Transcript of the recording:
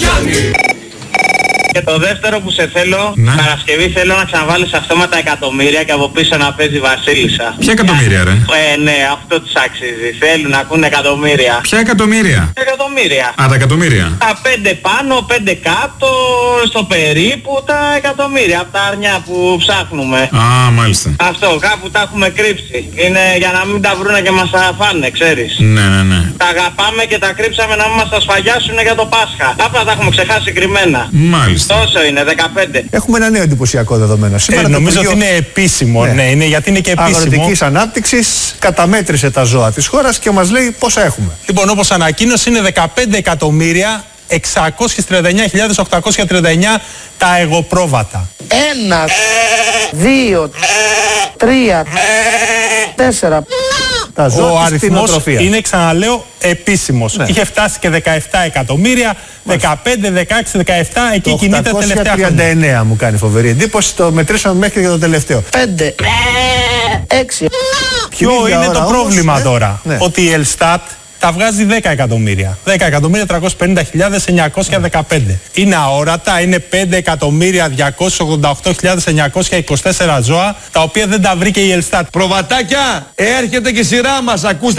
Γιάννη. Και το δεύτερο που σε θέλω, Παρασκευή θέλω να ξαναβάλεις αυτόματα εκατομμύρια και από πίσω να παίζει Βασίλισσα. Ποια εκατομμύρια ρε? Ναι, αυτό τους αξίζει. Θέλουν να ακούνε εκατομμύρια. Ποια εκατομμύρια? Εκατομμύρια. Α, τα εκατομμύρια. Τα 5 πάνω, 5 κάτω, στο περίπου τα εκατομμύρια. Από τα αρνιά που ψάχνουμε. Α, μάλιστα. Αυτό, κάπου τα έχουμε κρύψει. Είναι για να μην τα βρούνε και μας τα φάνε, ξέρεις. Ναι. Τα αγαπάμε και τα κρύψαμε να μην μας τα σφαγιάσουν για το Πάσχα. Απλά τα έχουμε ξεχάσει κρυμμένα. Μάλιστα. Τόσο είναι, 15. Έχουμε ένα νέο εντυπωσιακό δεδομένο. Σήμερα νομίζω ότι είναι επίσημο. Ναι, είναι, γιατί είναι και επίσημο. Αγροτικής Ανάπτυξης καταμέτρησε τα ζώα της χώρας και μας λέει πόσα έχουμε. Λοιπόν, όπως ανακοίνωσε, είναι 15.639.839 τα εγωπρόβατα. 1, 2, 3, 4. Τα ζώα Ο της αριθμός κτηνοτροφίας. είναι, ξαναλέω, επίσημος. Ναι. Είχε φτάσει και 17 εκατομμύρια, 15, 16, 17, εκεί κινείται τα τελευταία χρόνια. 839 μου κάνει φοβερή εντύπωση. Το μετρήσαμε μέχρι και το τελευταίο. 5, 6. Ποιο είναι το πρόβλημα τώρα? Ναι. Ότι η Ελστάτ τα βγάζει 10 εκατομμύρια. 10.350.915. Είναι αόρατα, είναι 5.288.924 ζώα, τα οποία δεν τα βρήκε η Ελστάτ. Προβατάκια, έρχεται και η σειρά μας, ακούστε